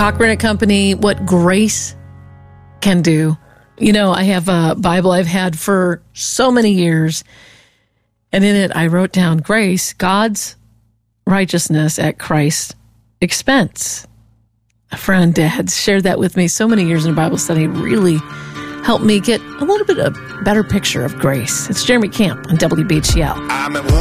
Cochrane and Company, what grace can do. I have a Bible I've had for so many years, and in it I wrote down grace, God's righteousness at Christ's expense. A friend had shared that with me so many years in a Bible study. It really helped me get a little bit of better picture of grace. It's Jeremy Camp on WBHL.